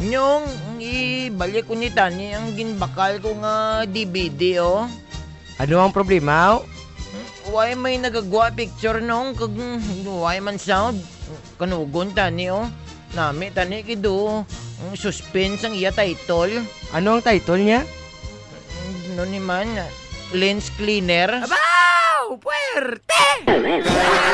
Nyong, ibalik ko ni Tani ang ginbakal ko nga DVD, oh. Ano ang problema? Why may nagagwa picture nung kag why man sound? Kanugon Tani, oh. Nami Tani kido, suspense ang iya title. Ano ang title niya? No ni man, lens cleaner. Abaw! Puwerte!